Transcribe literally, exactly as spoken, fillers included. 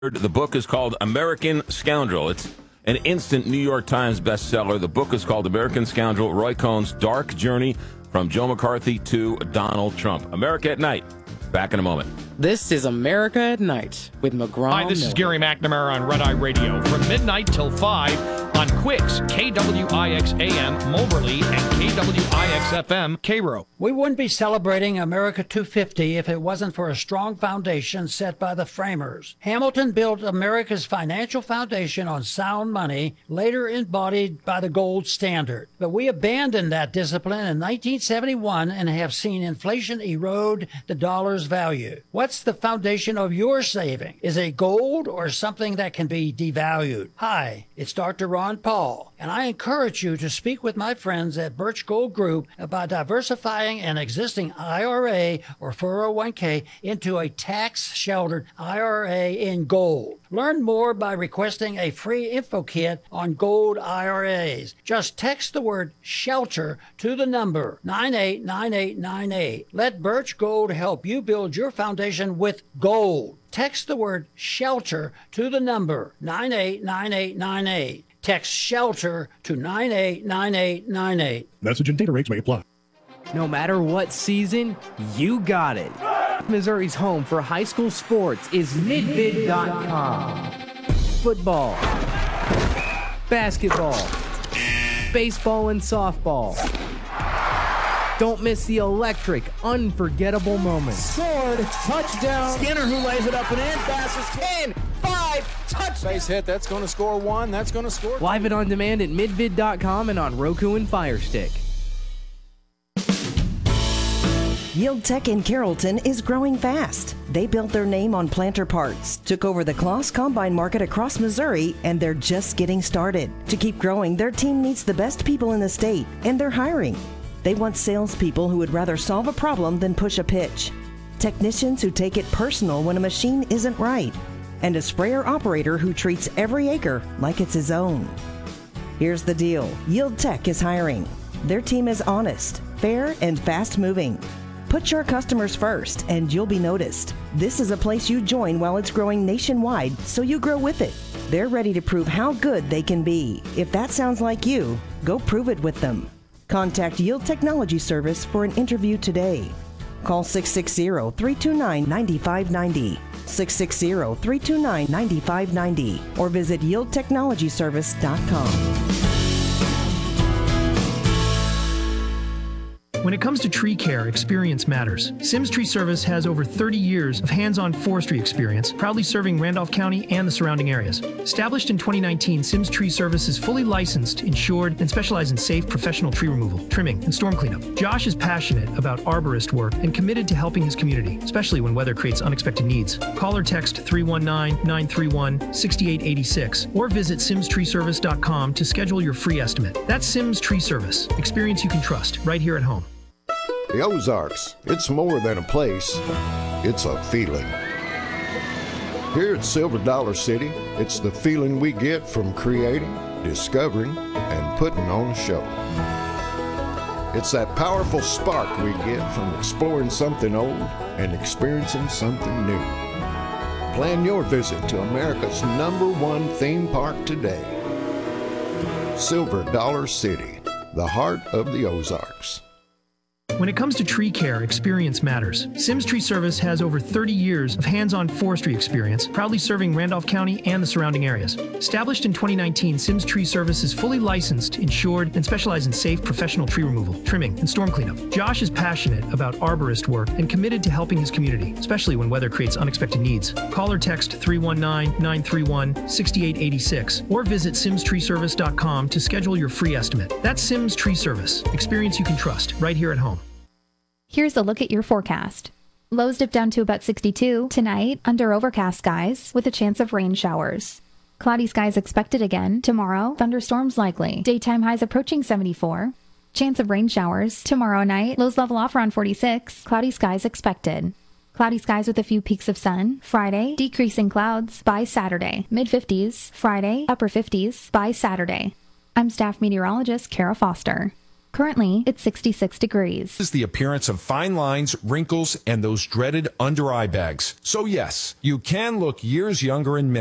The book is called American Scoundrel. It's an instant New York Times bestseller. The book is called American Scoundrel, Roy Cohn's Dark Journey from Joe McCarthy to Donald Trump. America at Night. Back in a moment. This is America at Night with McGraw. Hi, this Miller. is Gary McNamara on Red Eye Radio from midnight till five on Quicks, K W I X A M, Moberly, and K W I X F M, Cairo. We wouldn't be celebrating America two fifty if it wasn't for a strong foundation set by the framers. Hamilton built America's financial foundation on sound money, later embodied by the gold standard. But we abandoned that discipline in nineteen seventy-one and have seen inflation erode the dollar's value. What's the foundation of your saving? Is it gold or something that can be devalued? Hi, it's Doctor Ron Paul, and I encourage you to speak with my friends at Birch Gold Group about diversifying an existing I R A or four oh one k into a tax-sheltered I R A in gold. Learn more by requesting a free info kit on gold I R As. Just text the word SHELTER to the number nine eight nine eight nine eight. Let Birch Gold help you build your foundation with gold. Text the word SHELTER to the number nine eight nine eight nine eight. Text SHELTER to nine eight nine eight nine eight. Message and data rates may apply. No matter what season, you got it. Missouri's home for high school sports is midvid dot com. Football, basketball, baseball, and softball. Don't miss the electric, unforgettable moments. Sword, touchdown. Skinner who lays it up and in, passes ten, five, touchdown. Base hit, that's going to score one, that's going to score two. Live and on demand at midvid dot com and on Roku and Fire Stick. Yield Tech in Carrollton is growing fast. They built their name on planter parts, took over the Kloss Combine market across Missouri, and they're just getting started. To keep growing, their team needs the best people in the state, and they're hiring. They want salespeople who would rather solve a problem than push a pitch, technicians who take it personal when a machine isn't right, and a sprayer operator who treats every acre like it's his own. Here's the deal. Yield Tech is hiring. Their team is honest, fair, and fast-moving. Put your customers first, and you'll be noticed. This is a place you join while it's growing nationwide, so you grow with it. They're ready to prove how good they can be. If that sounds like you, go prove it with them. Contact Yield Technology Service for an interview today. Call six six zero, three two nine, nine five nine zero, six six zero, three two nine, nine five nine zero, or visit yield technology service dot com. When it comes to tree care, experience matters. Sims Tree Service has over thirty years of hands-on forestry experience, proudly serving Randolph County and the surrounding areas. Established in twenty nineteen, Sims Tree Service is fully licensed, insured, and specializes in safe professional tree removal, trimming, and storm cleanup. Josh is passionate about arborist work and committed to helping his community, especially when weather creates unexpected needs. Call or text three one nine, nine three one, six eight eight six or visit sims tree service dot com to schedule your free estimate. That's Sims Tree Service. Experience you can trust right here at home. The Ozarks, it's more than a place, it's a feeling. Here at Silver Dollar City, it's the feeling we get from creating, discovering, and putting on a show. It's that powerful spark we get from exploring something old and experiencing something new. Plan your visit to America's number one theme park today. Silver Dollar City, the heart of the Ozarks. When it comes to tree care, experience matters. Sims Tree Service has over thirty years of hands-on forestry experience, proudly serving Randolph County and the surrounding areas. Established in twenty nineteen, Sims Tree Service is fully licensed, insured, and specializes in safe professional tree removal, trimming, and storm cleanup. Josh is passionate about arborist work and committed to helping his community, especially when weather creates unexpected needs. Call or text three one nine, nine three one, six eight eight six or visit sims tree service dot com to schedule your free estimate. That's Sims Tree Service. Experience you can trust right here at home. Here's a look at your forecast. Lows dip down to about sixty-two. Tonight, under overcast skies with a chance of rain showers. Cloudy skies expected again. Tomorrow, thunderstorms likely. Daytime highs approaching seventy-four. Chance of rain showers. Tomorrow night, lows level off around forty-six. Cloudy skies expected. Cloudy skies with a few peaks of sun. Friday, decreasing clouds by Saturday. mid fifties. Friday, upper fifties by Saturday. I'm staff meteorologist Kara Foster. Currently, it's sixty-six degrees. Is the appearance of fine lines, wrinkles, and those dreaded under eye bags. So yes, you can look years younger in minutes.